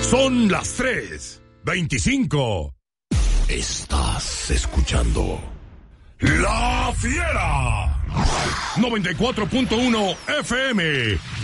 Son las 3:25. Estás escuchando La Fiera 94.1 FM